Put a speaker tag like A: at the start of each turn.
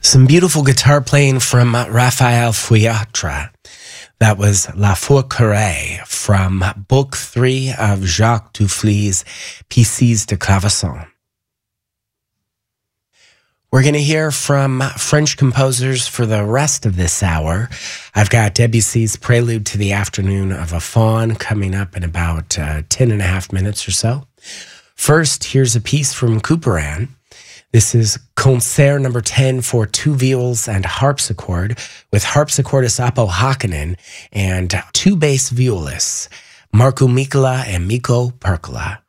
A: Some beautiful guitar playing from Raphael Fouillatre. That was La Forêt from Book 3 of Jacques Dufles's Pieces de Clavecin. We're going to hear from French composers for the rest of this hour. I've got Debussy's Prelude to the Afternoon of a Faun coming up in about 10 and a half minutes or so. First, here's a piece from Couperin. This is Concert number 10 for two viols and harpsichord with harpsichordist Apo Hakanen and two bass violists, Markku Mikkola and Mikko Perkala.